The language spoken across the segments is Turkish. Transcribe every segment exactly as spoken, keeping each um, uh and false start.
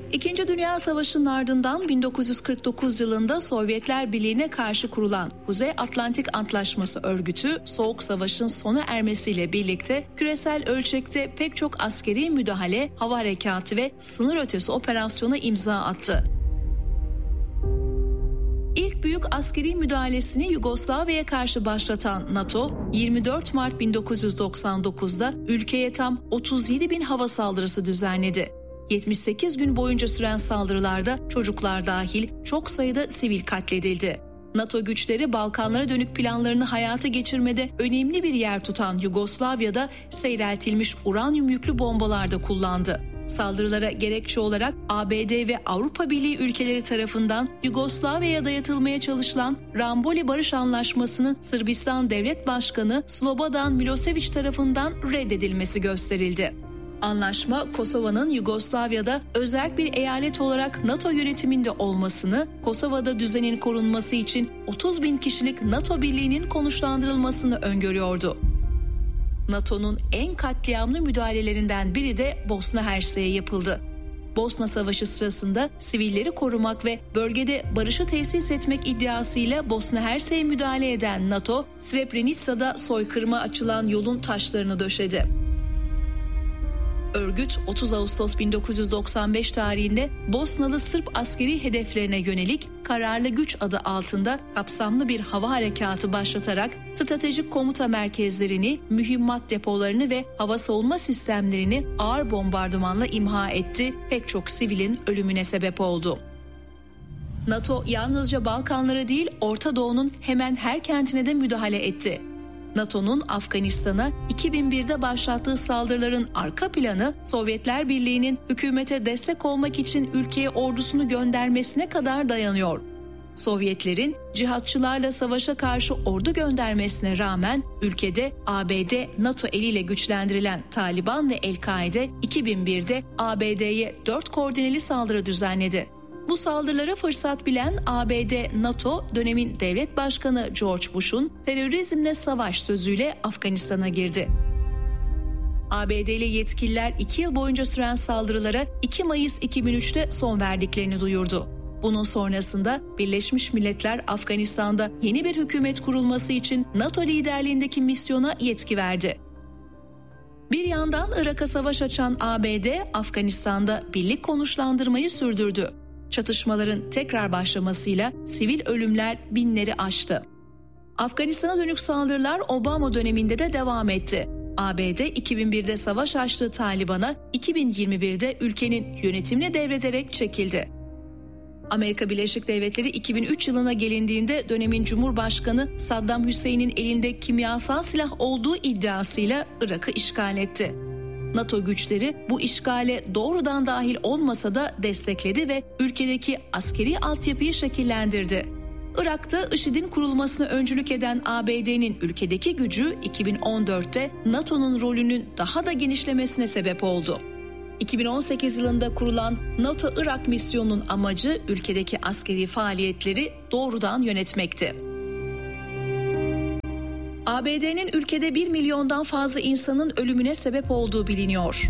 İkinci Dünya Savaşı'nın ardından bin dokuz yüz kırk dokuz yılında Sovyetler Birliği'ne karşı kurulan Kuzey Atlantik Antlaşması örgütü, Soğuk Savaş'ın sona ermesiyle birlikte küresel ölçekte pek çok askeri müdahale, hava harekatı ve sınır ötesi operasyona imza attı. İlk büyük askeri müdahalesini Yugoslavya'ya karşı başlatan NATO, yirmi dört Mart bin dokuz yüz doksan dokuzda ülkeye tam otuz yedi bin hava saldırısı düzenledi. yetmiş sekiz gün boyunca süren saldırılarda çocuklar dahil çok sayıda sivil katledildi. NATO güçleri Balkanlara dönük planlarını hayata geçirmede önemli bir yer tutan Yugoslavya'da seyreltilmiş uranyum yüklü bombalar da kullandı. Saldırılara gerekçe olarak A B D ve Avrupa Birliği ülkeleri tarafından Yugoslavya'ya dayatılmaya çalışılan Ramboli Barış Anlaşması'nın Sırbistan Devlet Başkanı Slobodan Milošević tarafından reddedilmesi gösterildi. Anlaşma, Kosova'nın Yugoslavya'da özerk bir eyalet olarak NATO yönetiminde olmasını, Kosova'da düzenin korunması için otuz bin kişilik NATO birliğinin konuşlandırılmasını öngörüyordu. NATO'nun en katliamlı müdahalelerinden biri de Bosna Hersek'e yapıldı. Bosna Savaşı sırasında sivilleri korumak ve bölgede barışı tesis etmek iddiasıyla Bosna Hersek'e müdahale eden NATO, Srebrenica'da soykırıma açılan yolun taşlarını döşedi. Örgüt otuz Ağustos bin dokuz yüz doksan beş tarihinde Bosnalı Sırp askeri hedeflerine yönelik Kararlı Güç adı altında kapsamlı bir hava harekatı başlatarak stratejik komuta merkezlerini, mühimmat depolarını ve hava savunma sistemlerini ağır bombardımanla imha etti, pek çok sivilin ölümüne sebep oldu. NATO yalnızca Balkanlara değil Orta Doğu'nun hemen her kentine de müdahale etti. NATO'nun Afganistan'a iki bin birde başlattığı saldırıların arka planı Sovyetler Birliği'nin hükümete destek olmak için ülkeye ordusunu göndermesine kadar dayanıyor. Sovyetlerin cihatçılarla savaşa karşı ordu göndermesine rağmen ülkede A B D, NATO eliyle güçlendirilen Taliban ve El-Kaide iki bin birde A B D'ye dört koordineli saldırı düzenledi. Bu saldırılara fırsat bilen A B D, NATO dönemin devlet başkanı George Bush'un terörizmle savaş sözüyle Afganistan'a girdi. A B D'li yetkililer iki yıl boyunca süren saldırılara iki Mayıs iki bin üçte son verdiklerini duyurdu. Bunun sonrasında Birleşmiş Milletler Afganistan'da yeni bir hükümet kurulması için NATO liderliğindeki misyona yetki verdi. Bir yandan Irak'a savaş açan A B D, Afganistan'da birlik konuşlandırmayı sürdürdü. Çatışmaların tekrar başlamasıyla sivil ölümler binleri aştı. Afganistan'a dönük saldırılar Obama döneminde de devam etti. A B D iki bin birde savaş açtığı Taliban'a iki bin yirmi birde ülkenin yönetimini devrederek çekildi. Amerika Birleşik Devletleri iki bin üç yılına gelindiğinde dönemin Cumhurbaşkanı Saddam Hüseyin'in elinde kimyasal silah olduğu iddiasıyla Irak'ı işgal etti. NATO güçleri bu işgale doğrudan dahil olmasa da destekledi ve ülkedeki askeri altyapıyı şekillendirdi. Irak'ta IŞİD'in kurulmasına öncülük eden A B D'nin ülkedeki gücü iki bin on dörtte NATO'nun rolünün daha da genişlemesine sebep oldu. iki bin on sekiz yılında kurulan NATO Irak misyonunun amacı ülkedeki askeri faaliyetleri doğrudan yönetmekti. A B D'nin ülkede bir milyondan fazla insanın ölümüne sebep olduğu biliniyor.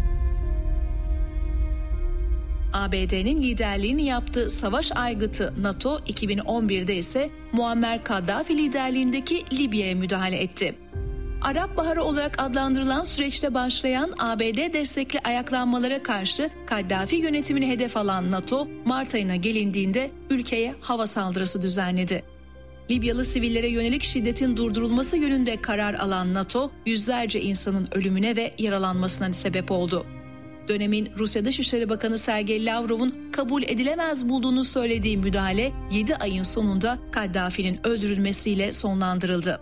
A B D'nin liderliğini yaptığı savaş aygıtı NATO iki bin on birde ise Muammer Kaddafi liderliğindeki Libya'ya müdahale etti. Arap Baharı olarak adlandırılan süreçte başlayan A B D destekli ayaklanmalara karşı Kaddafi yönetimini hedef alan NATO, Mart ayına gelindiğinde ülkeye hava saldırısı düzenledi. Libyalı sivillere yönelik şiddetin durdurulması yönünde karar alan NATO, yüzlerce insanın ölümüne ve yaralanmasına sebep oldu. Dönemin Rusya Dışişleri Bakanı Sergey Lavrov'un kabul edilemez bulduğunu söylediği müdahale yedi ayın sonunda Kaddafi'nin öldürülmesiyle sonlandırıldı.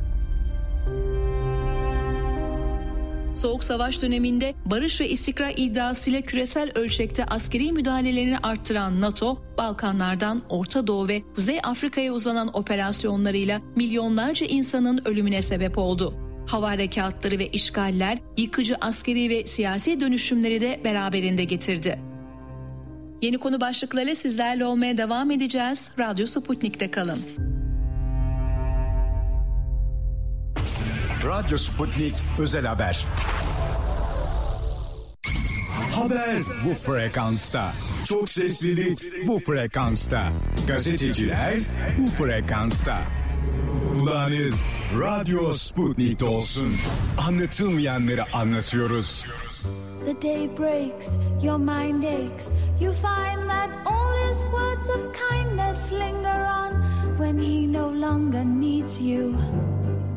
Soğuk Savaş döneminde barış ve istikrar iddiasıyla küresel ölçekte askeri müdahalelerini arttıran NATO, Balkanlardan Orta Doğu ve Kuzey Afrika'ya uzanan operasyonlarıyla milyonlarca insanın ölümüne sebep oldu. Hava harekatları ve işgaller, yıkıcı askeri ve siyasi dönüşümleri de beraberinde getirdi. Yeni konu başlıklarıyla sizlerle olmaya devam edeceğiz. Radyo Sputnik'te kalın. Radyo Sputnik Özel Haber. Haber bu frekansta. Çok seslilik bu frekansta. Gazeteciler bu frekansta. Kulağınız Radyo Sputnik'te olsun. Anlatılmayanları anlatıyoruz. The day breaks, your mind aches. You find that all his words of kindness linger on when he no longer needs you.